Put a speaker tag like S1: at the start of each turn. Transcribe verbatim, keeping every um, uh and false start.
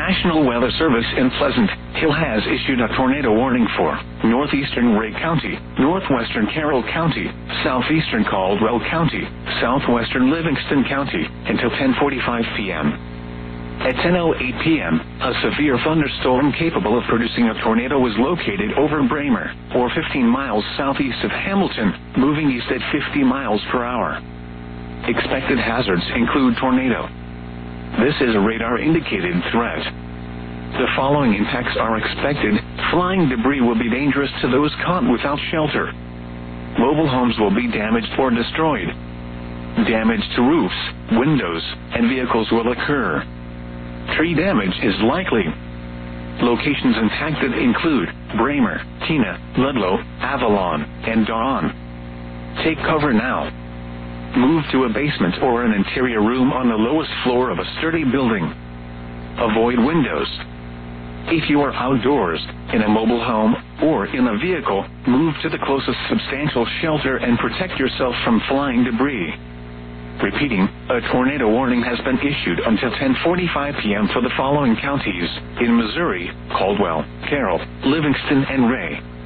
S1: National Weather Service in Pleasant Hill has issued a tornado warning for northeastern Ray County, northwestern Carroll County, southeastern Caldwell County, southwestern Livingston County, until ten forty-five p.m. At ten oh eight p.m., a severe thunderstorm capable of producing a tornado was located over Bramer, or fifteen miles southeast of Hamilton, moving east at fifty miles per hour. Expected hazards include tornado. This is a radar-indicated threat. The following impacts are expected. Flying debris will be dangerous to those caught without shelter. Mobile homes will be damaged or destroyed. Damage to roofs, windows, and vehicles will occur. Tree damage is likely. Locations impacted include Bramer, Tina, Ludlow, Avalon, and Dawn. Take cover now. Move to a basement or an interior room on the lowest floor of a sturdy building. Avoid windows. If you are outdoors, in a mobile home, or in a vehicle, move to the closest substantial shelter and protect yourself from flying debris. Repeating, a tornado warning has been issued until ten forty-five p.m. for the following counties in Missouri: Caldwell, Carroll, Livingston, and Ray.